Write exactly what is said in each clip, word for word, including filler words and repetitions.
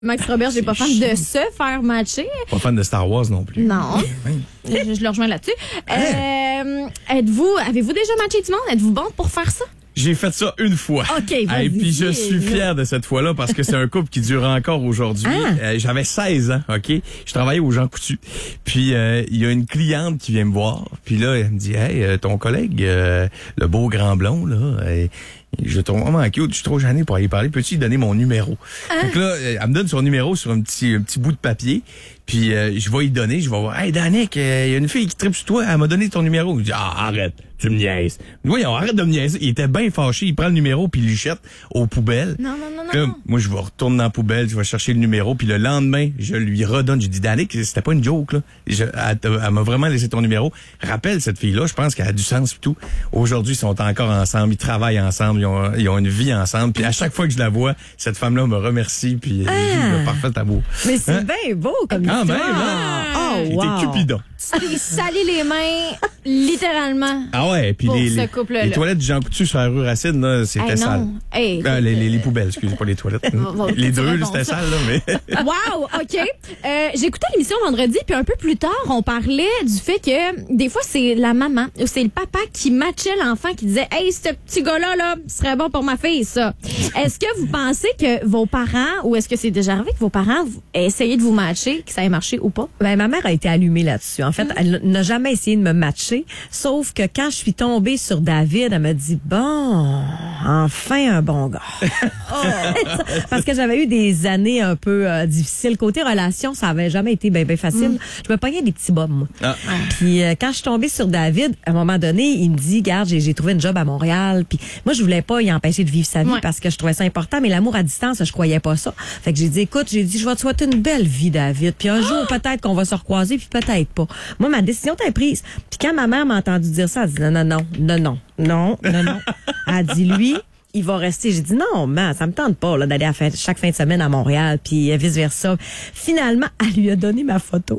Max Robert, j'ai pas fan de se faire matcher. Pas fan de Star Wars non plus. Non. je, je le rejoins là-dessus. Euh, êtes-vous, avez-vous déjà matché du monde? Êtes-vous bon pour faire ça? J'ai fait ça une fois. OK, Et puis je suis fier de cette fois-là parce que c'est un couple qui dure encore aujourd'hui. Ah. Euh, j'avais seize ans, OK? Je travaillais au Jean Coutu. Puis euh, il y a une cliente qui vient me voir. Puis là, elle me dit, hey, euh, ton collègue, euh, le beau grand blond, là, euh, je le trouve vraiment cute, je suis trop gêné pour aller parler. Peux-tu lui donner mon numéro? Ah. Donc là, elle me donne son numéro sur un petit, un petit bout de papier. Puis euh, je vais lui donner, je vais voir, hey Danick, il euh, y a une fille qui tripe sur toi, elle m'a donné ton numéro. Je dis, ah, arrête, tu me niaises. Voyons, arrête de me niaiser. Il était bien fâché, il prend le numéro puis il le jette aux poubelles. Non, non, non, non. Là, moi, je vais retourner dans la poubelle, je vais chercher le numéro, puis le lendemain, je lui redonne. Je dis, Danick, c'était pas une joke, là. Je, elle, elle m'a vraiment laissé ton numéro. Rappelle cette fille-là, je pense qu'elle a du sens et tout. Aujourd'hui, ils sont encore ensemble, ils travaillent ensemble, ils ont, ils ont une vie ensemble. Puis à chaque fois que je la vois, cette femme-là me remercie, puis ah. elle le parfait amour. Mais c'est hein? bien beau comme ah, histoire. Ben, ben. Oh, wow. T'es Cupidon. Tu t'es salé les mains, littéralement. Ah ouais, puis les, les, les toilettes du Jean Coutu sur la rue Racine, là, c'était hey, sale. Hey, euh, les, les, les poubelles, excusez, pas les toilettes. les deux, c'était sale, là, mais... Wow, OK. Euh, j'écoutais l'émission vendredi, puis un peu plus tard, on parlait du fait que des fois, c'est la maman ou c'est le papa qui matchait l'enfant, qui disait « Hey, ce petit gars-là, là, serait bon pour ma fille, ça. » Est-ce que vous pensez que vos parents, ou est-ce que c'est déjà arrivé que vos parents aient essayé de vous matcher, que ça ait marché ou pas? Ben, ma mère a été allumée là-dessus. En fait, mm-hmm. elle n'a jamais essayé de me matcher, sauf que quand je suis tombée sur David, elle m'a dit, bon, enfin un bon gars. oh. Parce que j'avais eu des années un peu euh, difficiles. Côté relation, ça avait jamais été bien ben facile. Mm. Je me pognais des petits bums, moi. Ah. Puis euh, quand je suis tombée sur David, à un moment donné, il me dit, garde, j'ai, j'ai trouvé une job à Montréal. Puis moi, je voulais pas y empêcher de vivre sa vie ouais. parce que je trouvais ça important, mais l'amour à distance, je croyais pas ça. Fait que j'ai dit, écoute, j'ai dit, je vais te souhaiter une belle vie, David. Puis un jour, peut-être qu'on va se recroiser, puis peut-être pas. Moi, ma décision était prise. Puis quand ma mère m'a entendu dire ça, elle a dit, non, non, non, non, non, non, non, non. Elle a dit, lui, il va rester. J'ai dit, non, man, ça me tente pas là, d'aller à fin, chaque fin de semaine à Montréal, puis vice-versa. Finalement, elle lui a donné ma photo.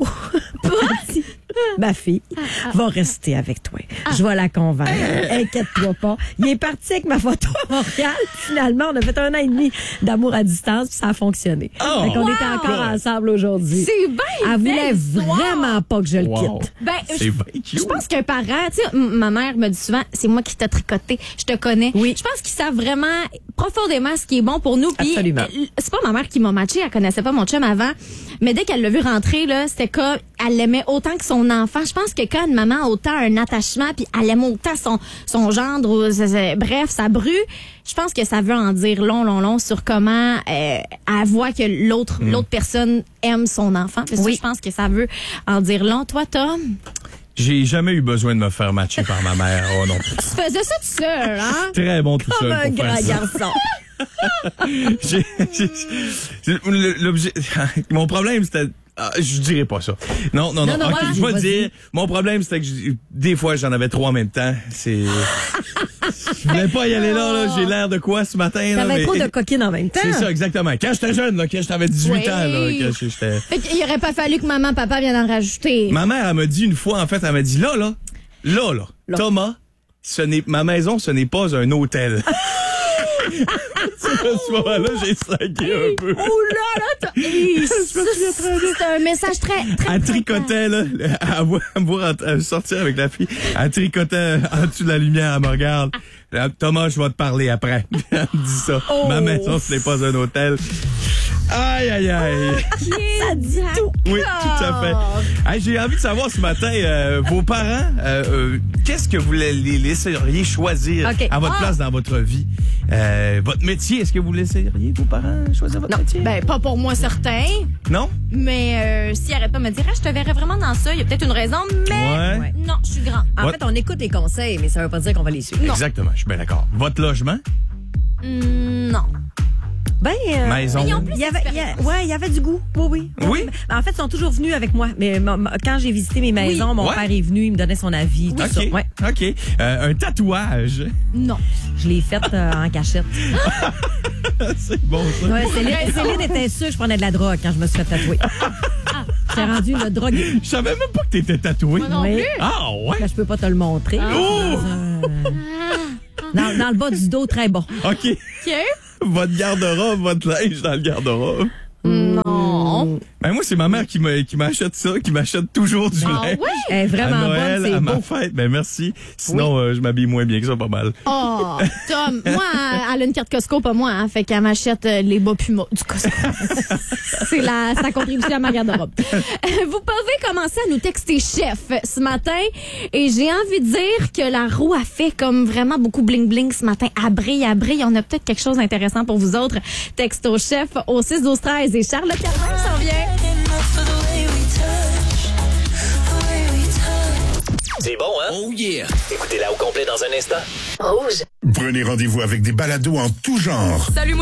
Ma fille ah, ah, va rester avec toi. Ah, je vais la convaincre. Inquiète-toi pas. Il est parti avec ma photo à Montréal. Finalement, on a fait un an et demi d'amour à distance, puis ça a fonctionné. Oh, donc, on wow. était encore ensemble aujourd'hui. C'est bien. Elle voulait vraiment pas que je le wow. quitte. Ben, c'est bien cute. Je pense qu'un parent, tu sais, ma mère me dit souvent, c'est moi qui t'ai tricoté, je te connais. Oui. Je pense qu'ils savent vraiment profondément ce qui est bon pour nous. Puis, absolument. C'est pas ma mère qui m'a matché, elle connaissait pas mon chum avant, mais dès qu'elle l'a vu rentrer là, c'était comme elle l'aimait autant que son enfant. Je pense que quand une maman a autant un attachement, puis elle aime autant son son gendre, ou, c'est, c'est, bref, sa bru, je pense que ça veut en dire long, long, long sur comment euh, elle voit que l'autre mm. l'autre personne aime son enfant. Puis oui. Ça, je pense que ça veut en dire long. Toi, Tom? J'ai jamais eu besoin de me faire matcher par ma mère. Oh non. Tu faisais ça tout seul, hein? Très bon tout Comme seul. un pour grand faire garçon. j'ai, j'ai, j'ai, l'objet, mon problème, c'était... Ah, je dirais pas ça. Non, non, non. non, non okay, je vais dire. Mon problème, c'était que je, des fois, j'en avais trois en même temps. C'est. Je voulais pas y aller là, là. J'ai l'air de quoi ce matin? T'avais là, mais... trop de coquines en même temps. C'est ça, exactement. Quand j'étais jeune, là, quand j'avais dix-huit oui. ans, là, quand j'étais. Fait qu'il aurait pas fallu que maman, papa viennent en rajouter. Ma mère, elle m'a dit une fois, en fait, elle m'a dit là, là, là, là, là. Thomas, ce n'est, ma maison, ce n'est pas un hôtel. À ce moment-là, j'ai saqué un peu. Oh là là, c'est un message très, très. Elle tricotait, là, à me voir sortir avec la fille. Elle tricotait en dessous de la lumière, elle me regarde. Thomas, je vais te parler après. Elle me dit ça. Oh. Ma maison, ce n'est pas un hôtel. Aïe, aïe, aïe. Ça dit tout. Oui, tout à fait. Hey, j'ai envie de savoir ce matin, euh, vos parents, euh, euh, qu'est-ce que vous les laisseriez choisir okay. à votre oh. place dans votre vie? Euh, votre métier, est-ce que vous laisseriez vos parents choisir votre non. métier? Ben, pas pour moi, certain. Non? Mais euh, s'ils arrêtent pas de me dire, ah, je te verrais vraiment dans ça, il y a peut-être une raison, mais ouais. non, je suis grand. En What? fait, on écoute les conseils, mais ça veut pas dire qu'on va les suivre. Non. Exactement, je suis bien d'accord. Votre logement? Mm, non. Ben, euh, maison. Il y avait, il y a, ouais, il y avait du goût. Oui, oui. Oui. En fait, ils sont toujours venus avec moi. Mais quand j'ai visité mes maisons, oui. mon ouais. père est venu, il me donnait son avis, oui. tout okay. ça. Ouais. OK. Euh, un tatouage? Non. Je l'ai fait euh, en cachette. C'est bon, ça. Ouais, Céline, Céline était sûre que je prenais de la drogue quand je me suis fait tatouer. J'étais rendu le drogué. Je savais même pas que t'étais tatoué. Moi non oui. plus. Ah, ouais. Ben, je peux pas te le montrer. Ah. Oh! Dans, un... dans, dans le bas du dos, très bon. OK. OK. Votre garde-robe, votre linge dans le garde-robe. Mm. moi, c'est ma mère qui m'a- qui m'achète ça, qui m'achète toujours du Ah linge. oui? Elle est vraiment à Noël, bonne, c'est à ma beau. fête. Ben merci. Sinon, euh, je m'habille moins bien que ça, pas mal. Oh, Tom, moi, elle a une carte Costco, pas moi, hein, fait qu'elle m'achète euh, les bas Puma du Costco. C'est la, sa contribution à ma garde-robe. Euh, Vous pouvez commencer à nous texter chef ce matin et j'ai envie de dire que la roue a fait comme vraiment beaucoup bling-bling ce matin. À brille, à brille. On a peut-être quelque chose d'intéressant pour vous autres. Texto chef au six douze treize et Charles Carvin s'en vient. C'est bon, hein? Oh yeah! Écoutez-la au complet dans un instant. Prenez rendez-vous avec des balados en tout genre. Salut, moi